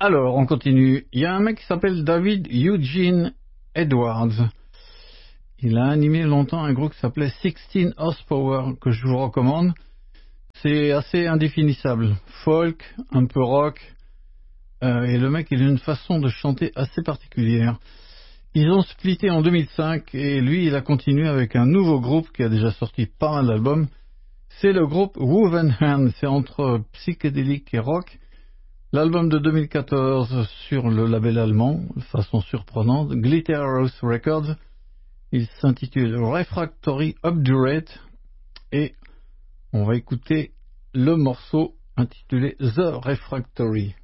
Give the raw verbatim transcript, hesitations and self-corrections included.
Alors, on continue. Il y a un mec qui s'appelle David Eugene Edwards. Il a animé longtemps un groupe qui s'appelait sixteen Horsepower, que je vous recommande. C'est assez indéfinissable. Folk, un peu rock. Euh, et le mec, il a une façon de chanter assez particulière. Ils ont splitté en deux mille cinq et lui, il a continué avec un nouveau groupe qui a déjà sorti pas mal d'albums. C'est le groupe Woven Hand. C'est entre psychédélique et rock. L'album de deux mille quatorze sur le label allemand, de façon surprenante, Glitterhouse Records. Il s'intitule Refractory Obdurate et on va écouter le morceau intitulé The Refractory.